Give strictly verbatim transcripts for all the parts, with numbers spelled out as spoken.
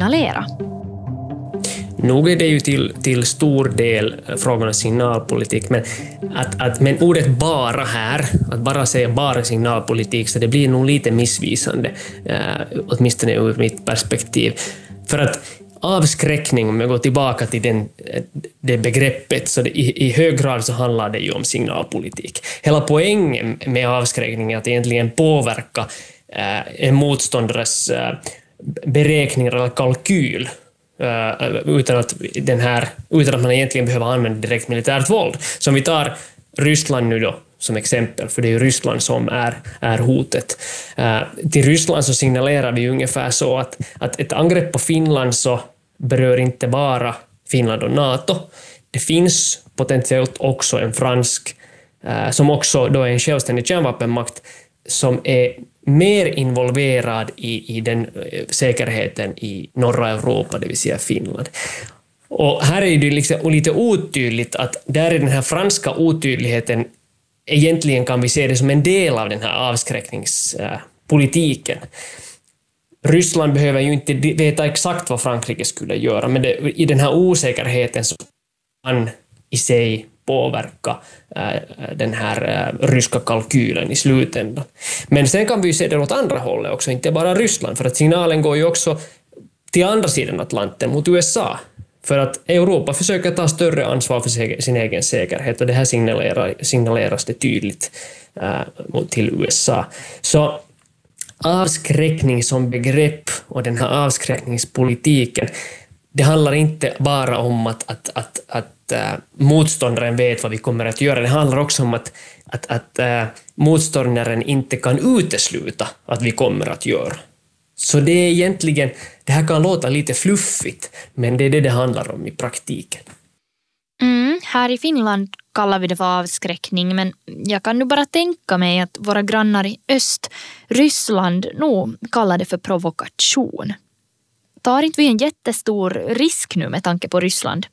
signalera? Nog är det ju till, till stor del frågan om signalpolitik, men, att, att, men ordet bara här, att bara säga bara signalpolitik, så det blir nog lite missvisande, eh, åtminstone ur mitt perspektiv. För att avskräckning, om jag går tillbaka till den, det begreppet, så det, i, i hög grad så handlar det ju om signalpolitik. Hela poängen med avskräckning är att egentligen påverka eh, en motståndares eh, beräkningar eller kalkyl, Uh, utan, att den här, utan att man egentligen behöver använda direkt militärt våld. Så om vi tar Ryssland nu då som exempel, för det är ju Ryssland som är, är hotet. Uh, till Ryssland så signalerar vi ungefär så att, att ett angrepp på Finland så berör inte bara Finland och NATO. Det finns potentiellt också en fransk, uh, som också då är en självständig kärnvapenmakt, som är mer involverad i, i den säkerheten i norra Europa, det vill säga Finland. Och här är det liksom lite otydligt att där är den här franska otydligheten, egentligen kan vi se det som en del av den här avskräckningspolitiken. Ryssland behöver ju inte veta exakt vad Frankrike skulle göra, men det, i den här osäkerheten så kan i sig påverka äh, den här äh, ryska kalkylen i slutändan. Men sen kan vi ju se det åt andra hållet också, inte bara Ryssland, för att signalen går ju också till andra sidan Atlanten, mot U S A. För att Europa försöker ta större ansvar för sin egen säkerhet, och det här signalerar, signaleras det tydligt äh, till U S A. Så avskräckning som begrepp och den här avskräckningspolitiken, det handlar inte bara om att, att, att, att äh, motståndaren vet vad vi kommer att göra. Det handlar också om att, att, att äh, motståndaren inte kan utesluta att vi kommer att göra. Så det är egentligen, det här kan låta lite fluffigt, men det är det det handlar om i praktiken. Mm, här i Finland kallar vi det för avskräckning, men jag kan nu bara tänka mig att våra grannar i öst, Ryssland, nog kallar det för provokation. Tar inte vi en jättestor risk nu med tanke på Ryssland?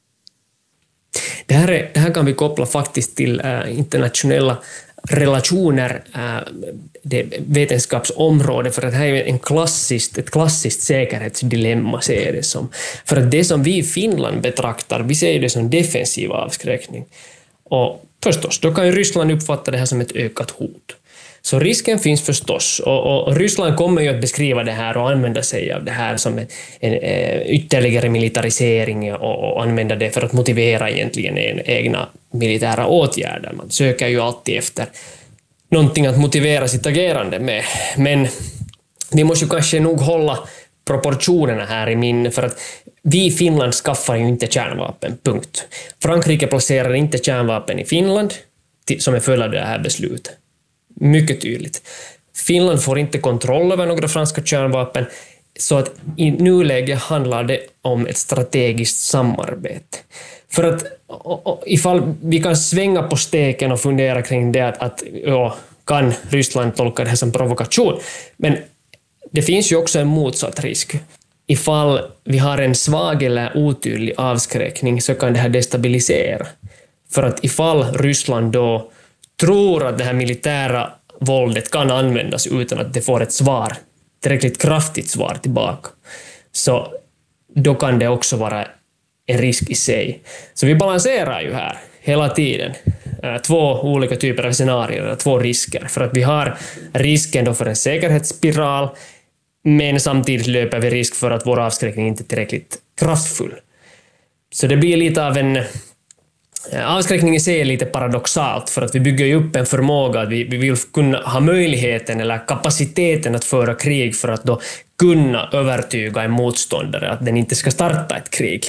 Det här, är, det här kan vi koppla faktiskt till äh, internationella relationer, äh, det vetenskapsområde, för att det här är en klassiskt, ett klassiskt säkerhetsdilemma, ser det som. För att det som vi i Finland betraktar, vi ser det som defensiv avskräckning. Och förstås, då kan ju Ryssland uppfatta det här som ett ökat hot. Så risken finns förstås, och, och Ryssland kommer ju att beskriva det här och använda sig av det här som en, en, en ytterligare militarisering, och, och använda det för att motivera egentligen en, egna militära åtgärder. Man söker ju alltid efter någonting att motivera sitt agerande med. Men vi måste ju kanske nog hålla proportionerna här i minne, för att vi i Finland skaffar ju inte kärnvapen, punkt. Frankrike placerar inte kärnvapen i Finland som är följd av det här beslutet. Mycket tydligt. Finland får inte kontroll över några franska kärnvapen, så att i nuläget handlar det om ett strategiskt samarbete. För att och, och, ifall vi kan svänga på steken och fundera kring det, att, att ja, kan Ryssland tolka det här som provokation, men det finns ju också en motsatt risk. Ifall vi har en svag eller otydlig avskräckning så kan det här destabilisera. För att ifall Ryssland då tror att det här militära våldet kan användas utan att det får ett svar, tillräckligt kraftigt svar tillbaka, så då kan det också vara en risk i sig. Så vi balanserar ju här hela tiden två olika typer av scenarier, två risker. För att vi har risken då för en säkerhetsspiral, men samtidigt löper vi risk för att vår avskräckning inte är tillräckligt kraftfull. Så det blir lite av en avskräckning i sig är lite paradoxalt, för att vi bygger ju upp en förmåga att vi, vi vill kunna ha möjligheten eller kapaciteten att föra krig för att då kunna övertyga en motståndare att den inte ska starta ett krig.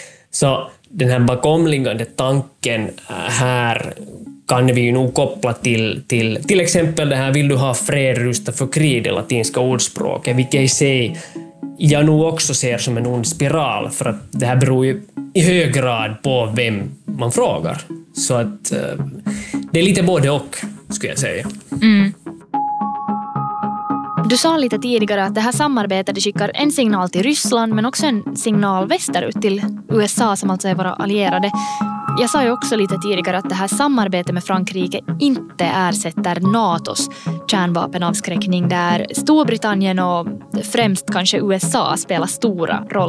Så den här bakomliggande tanken här kan vi ju nog koppla till, till till exempel det här vill du ha fred, rusta för krig, det latinska ordspråket, vilket i sig jag nog också ser som en ond spiral, för att det här beror ju i hög grad på vem man frågar. Så att uh, det är lite både och, skulle jag säga. Mm. Du sa lite tidigare att det här samarbetet skickar en signal till Ryssland, men också en signal västerut till U S A, som alltså är våra allierade. Jag sa ju också lite tidigare att det här samarbetet med Frankrike inte ersätter NATOs kärnvapenavskräckning, där Storbritannien och främst kanske U S A spelar stora roller.